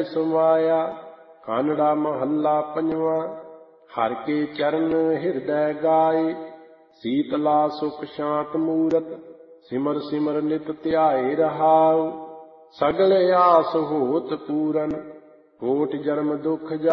समाया। कानड़ा महला पंजवा। हर के चरण हृदय गाए। शीतला सुख शांत मूरत। सिमर सिमर नित ध्याए रहाउ। सगल आस होत पूरन। कोट जन्म दुख